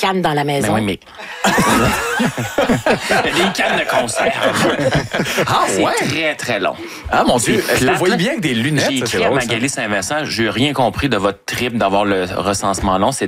cannes dans la maison. Mais oui, mais... des cannes de conserve. Ah, C'est ouais? très, très long. Ah, mon Dieu. C'est Je le plate, voyais là. bien avec des lunettes. J'ai ça, c'est écrit à drôle, ça. Magali Saint-Vincent, j'ai rien compris de votre trip d'avoir le recensement long.